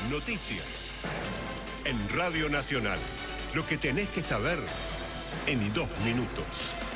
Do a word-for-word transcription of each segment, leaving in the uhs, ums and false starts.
Noticias. En Radio Nacional. Lo que tenés que saber en dos minutos.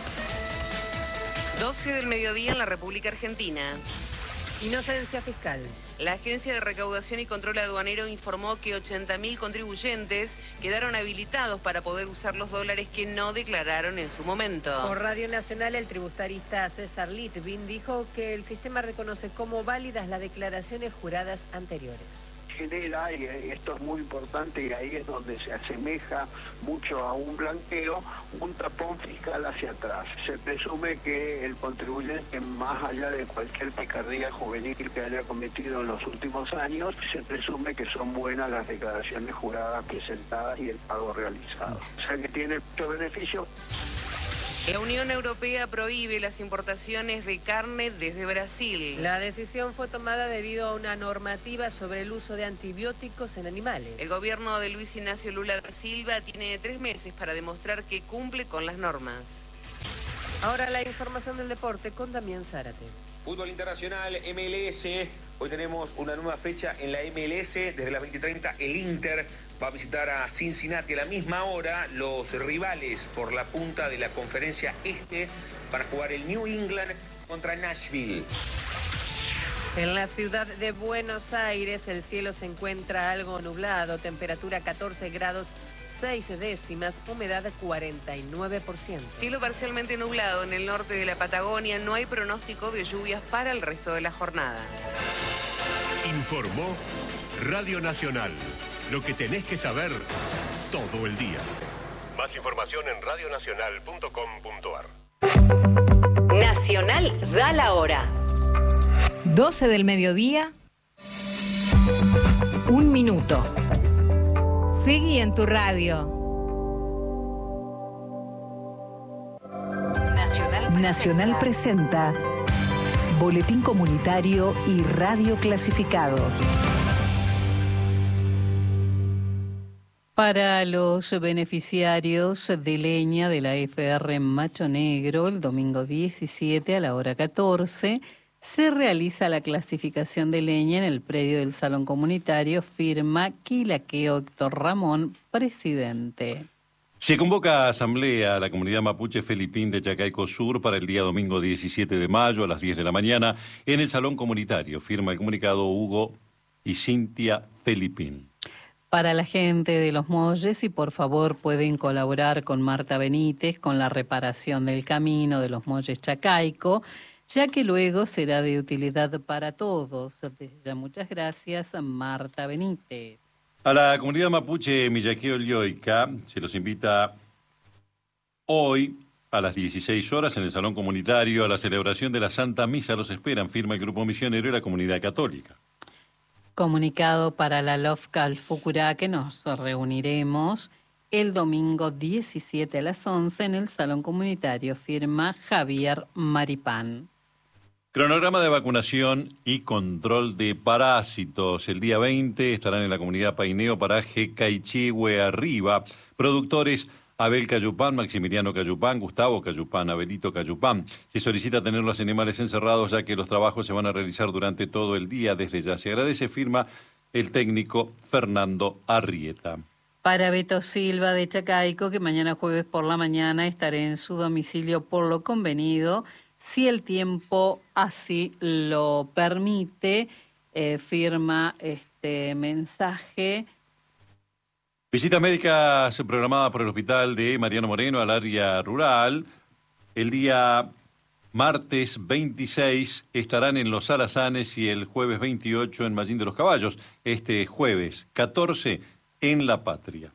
doce del mediodía en la República Argentina. Inocencia fiscal. La Agencia de Recaudación y Control Aduanero informó que ochenta mil contribuyentes quedaron habilitados para poder usar los dólares que no declararon en su momento. Por Radio Nacional, el tributarista César Litvin dijo que el sistema reconoce como válidas las declaraciones juradas anteriores. Genera, y esto es muy importante y ahí es donde se asemeja mucho a un blanqueo, un tapón fiscal hacia atrás. Se presume que el contribuyente, más allá de cualquier picardía juvenil que haya cometido en los últimos años, se presume que son buenas las declaraciones juradas presentadas y el pago realizado. O sea que tiene mucho beneficio. La Unión Europea prohíbe las importaciones de carne desde Brasil. La decisión fue tomada debido a una normativa sobre el uso de antibióticos en animales. El gobierno de Luis Ignacio Lula da Silva tiene tres meses para demostrar que cumple con las normas. Ahora la información del deporte con Damián Zárate. Fútbol internacional, M L S. Hoy tenemos una nueva fecha en la M L S. Desde las veinte treinta el Inter va a visitar a Cincinnati a la misma hora. Los rivales por la punta de la conferencia este para jugar el New England contra Nashville. En la ciudad de Buenos Aires el cielo se encuentra algo nublado, temperatura catorce grados seis décimas, humedad cuarenta y nueve por ciento. Cielo parcialmente nublado en el norte de la Patagonia, no hay pronóstico de lluvias para el resto de la jornada. Informó Radio Nacional. Lo que tenés que saber todo el día. Más información en radio nacional punto com punto a r. Nacional da la hora. doce del mediodía, un minuto. Seguí en tu radio. Nacional, Nacional presenta Boletín Comunitario y Radio Clasificados. Para los beneficiarios de leña de la F R Macho Negro, el domingo diecisiete a la hora catorce, se realiza la clasificación de leña en el predio del Salón Comunitario, firma Quilaqueo Héctor Ramón, presidente. Se convoca a asamblea a la comunidad mapuche Felipín de Chacaico Sur para el día domingo diecisiete de mayo a las diez de la mañana en el Salón Comunitario, firma el comunicado Hugo y Cintia Felipín. Para la gente de Los Molles, y por favor pueden colaborar con Marta Benítez con la reparación del camino de Los Molles Chacaico, ya que luego será de utilidad para todos. Desde ya, muchas gracias, Marta Benítez. A la comunidad mapuche Millaqueo Lyoica se los invita hoy a las dieciséis horas en el Salón Comunitario a la celebración de la Santa Misa. Los esperan, firma el Grupo Misionero y la Comunidad Católica. Comunicado para la Lofcal Fucurá que nos reuniremos el domingo diecisiete a las once en el Salón Comunitario, firma Javier Maripán. Cronograma de vacunación y control de parásitos. El día veinte estarán en la comunidad Paineo, paraje Caichihue Arriba. Productores Abel Cayupán, Maximiliano Cayupán, Gustavo Cayupán, Abelito Cayupán. Se solicita tener los animales encerrados ya que los trabajos se van a realizar durante todo el día. Desde ya se agradece, firma el técnico Fernando Arrieta. Para Beto Silva de Chacaico, que mañana jueves por la mañana estaré en su domicilio por lo convenido, si el tiempo así lo permite, eh, firma este mensaje. Visita médica programada por el Hospital de Mariano Moreno al área rural. El día martes veintiséis estarán en Los Alazanes y el jueves veintiocho en Mallín de los Caballos. Este jueves catorce en La Patria.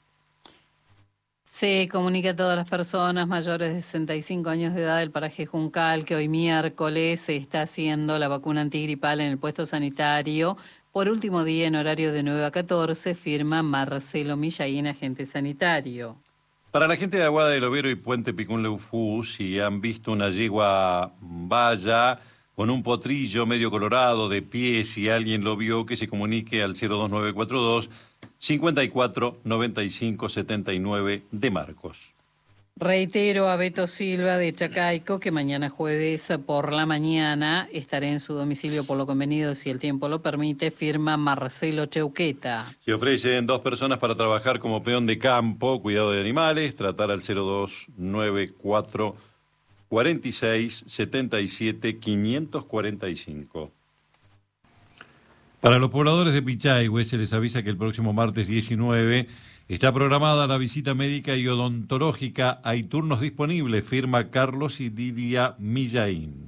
Se comunica a todas las personas mayores de sesenta y cinco años de edad del paraje Juncal que hoy miércoles se está haciendo la vacuna antigripal en el puesto sanitario. Por último día en horario de nueve a catorce, firma Marcelo Millaín, agente sanitario. Para la gente de Aguada del Overo y Puente Picún Leufú, si han visto una yegua valla con un potrillo medio colorado de pie, si alguien lo vio, que se comunique al cero dos nueve cuatro dos, cincuenta y cuatro, noventa y cinco, setenta y nueve de Marcos. Reitero a Beto Silva de Chacaico que mañana jueves por la mañana estaré en su domicilio por lo convenido, si el tiempo lo permite, firma Marcelo Cheuqueta. Se ofrecen dos personas para trabajar como peón de campo, cuidado de animales, tratar al cero dos nueve cuatro cuarenta y seis setenta y siete quinientos cuarenta y cinco. Para los pobladores de Pichahue se les avisa que el próximo martes diecinueve está programada la visita médica y odontológica. Hay turnos disponibles, firma Carlos y Lidia Millaín.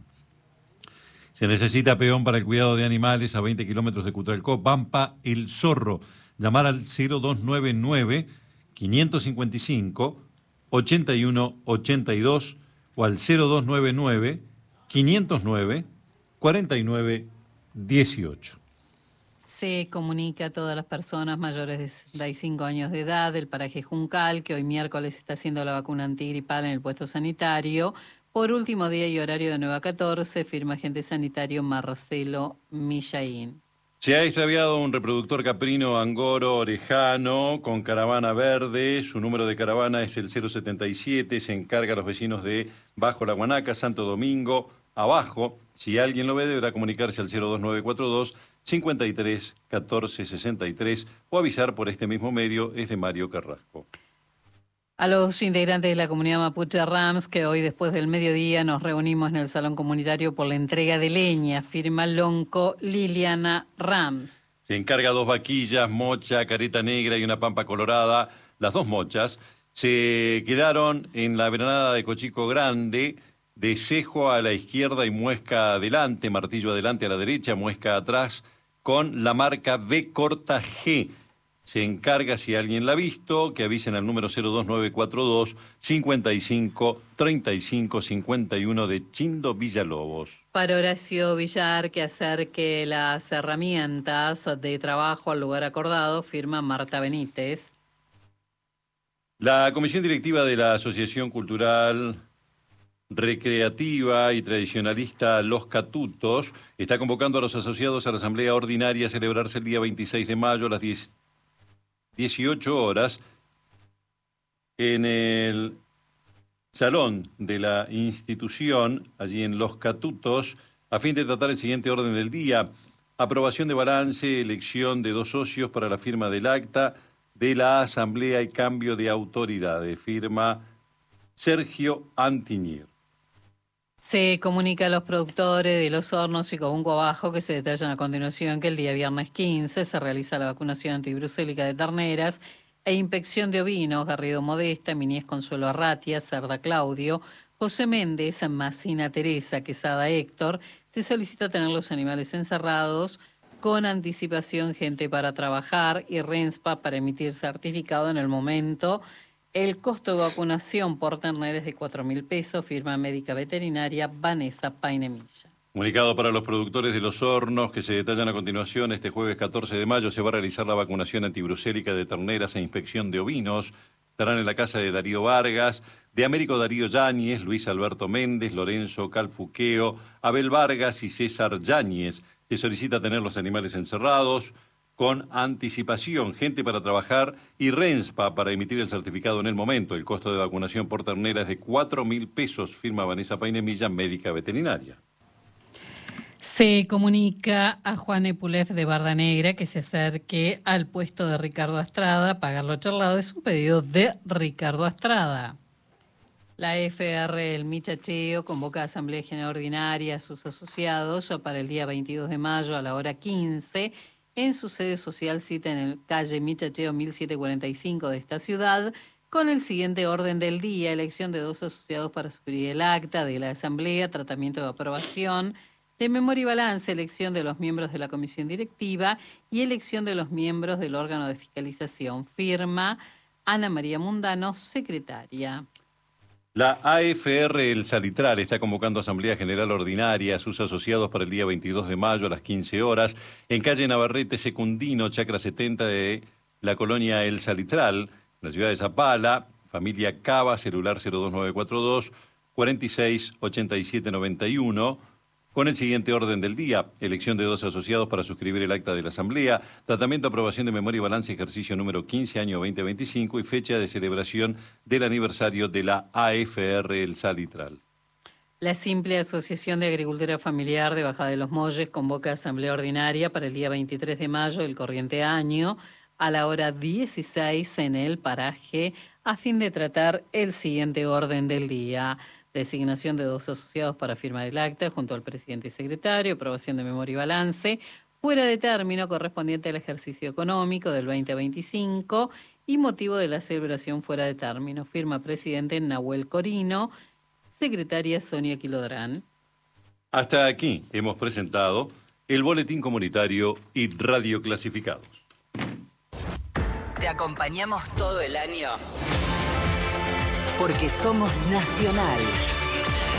Se necesita peón para el cuidado de animales a veinte kilómetros de Cutralcó, Pampa, El Zorro. Llamar al cero dos nueve nueve cinco cinco cinco ocho uno ocho dos o al cero dos nueve nueve quinientos nueve cuarenta y nueve dieciocho. Se comunica a todas las personas mayores de sesenta y cinco años de edad del paraje Juncal que hoy miércoles está haciendo la vacuna antigripal en el puesto sanitario. Por último día y horario de nueve a catorce, firma agente sanitario Marcelo Millaín. Se ha extraviado un reproductor caprino angoro orejano con caravana verde. Su número de caravana es el cero setenta y siete. Se encarga a los vecinos de Bajo la Guanaca, Santo Domingo, Abajo. Si alguien lo ve, deberá comunicarse al cero dos nueve cuatro dos cincuenta y tres catorce sesenta y tres o avisar por este mismo medio. Es de Mario Carrasco. A los integrantes de la comunidad mapuche Rams, que hoy después del mediodía nos reunimos en el salón comunitario por la entrega de leña, firma Lonco Liliana Rams. Se encarga dos vaquillas, mocha, careta negra y una pampa colorada. Las dos mochas se quedaron en la veranada de Cochico Grande, de cejo a la izquierda y muesca adelante, martillo adelante a la derecha, muesca atrás, con la marca B corta G. Se encarga, si alguien la ha visto, que avisen al número cero dos nueve cuatro dos cincuenta y cinco treinta y cinco cincuenta y uno de Chindo Villalobos. Para Horacio Villar, que acerque las herramientas de trabajo al lugar acordado, firma Marta Benítez. La comisión directiva de la Asociación Cultural Recreativa y Tradicionalista Los Catutos está convocando a los asociados a la Asamblea Ordinaria a celebrarse el día veintiséis de mayo a las dieciocho horas en el salón de la institución, allí en Los Catutos, a fin de tratar el siguiente orden del día: aprobación de balance, elección de dos socios para la firma del acta de la Asamblea y cambio de autoridades. Firma Sergio Antiñir. Se comunica a los productores de Los Hornos y Cobunco Abajo, que se detallan a continuación, que el día viernes quince se realiza la vacunación antibrucélica de terneras e inspección de ovinos. Garrido Modesta, Minies Consuelo Arratia, Cerda Claudio, José Méndez, Macina Teresa, Quesada Héctor. Se solicita tener los animales encerrados con anticipación, gente para trabajar y RENSPA para emitir certificado en el momento. El costo de vacunación por ternera es de cuatro mil pesos, firma médica veterinaria Vanessa Painemilla. Comunicado para los productores de Los Hornos, que se detallan a continuación: este jueves catorce de mayo se va a realizar la vacunación antibrucélica de terneras e inspección de ovinos. Estarán en la casa de Darío Vargas, de Américo Darío Yáñez, Luis Alberto Méndez, Lorenzo Calfuqueo, Abel Vargas y César Yáñez. Se solicita tener los animales encerrados con anticipación, gente para trabajar y RENSPA para emitir el certificado en el momento. El costo de vacunación por ternera es de cuatro mil pesos, firma Vanessa Painemilla, médica veterinaria. Se comunica a Juan Epulef de Barda Negra que se acerque al puesto de Ricardo Astrada a pagar lo charlado. Es un pedido de Ricardo Astrada. La F R El Michacheo convoca a Asamblea General Ordinaria a sus asociados para el día veintidós de mayo a la hora quince en su sede social, cita en el calle Michacheo mil setecientos cuarenta y cinco de esta ciudad, con el siguiente orden del día: elección de dos asociados para subir el acta de la Asamblea, tratamiento de aprobación de memoria y balance, elección de los miembros de la comisión directiva y elección de los miembros del órgano de fiscalización. Firma Ana María Mundano, secretaria. La A F R El Salitral está convocando a Asamblea General Ordinaria a sus asociados para el día veintidós de mayo a las quince horas en calle Navarrete Secundino, chacra setenta de la colonia El Salitral, en la ciudad de Zapala. Familia Cava, celular cero dos nueve cuatro dos cuarenta y seis ochenta y siete noventa y uno, con el siguiente orden del día: elección de dos asociados para suscribir el acta de la Asamblea, tratamiento, aprobación de memoria y balance, ejercicio número quince, año veinte veinticinco, y fecha de celebración del aniversario de la A F R El Salitral. La simple Asociación de Agricultura Familiar de Bajada de los Molles convoca asamblea ordinaria para el día veintitrés de mayo del corriente año a la hora dieciséis en el paraje a fin de tratar el siguiente orden del día: designación de dos asociados para firmar el acta junto al presidente y secretario, aprobación de memoria y balance, fuera de término correspondiente al ejercicio económico del veinte veinticinco y motivo de la celebración fuera de término. Firma presidente Nahuel Corino, secretaria Sonia Quilodrán. Hasta aquí hemos presentado el Boletín Comunitario y Radio Clasificados. Te acompañamos todo el año porque somos Nacional.